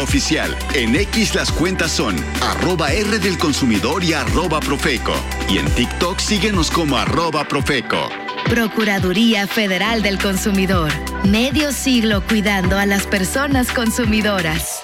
oficial. En X las cuentas son @R del Consumidor y @Profeco. Y en TikTok síguenos como @Profeco. Procuraduría Federal del Consumidor. Medio siglo cuidando a las personas consumidoras.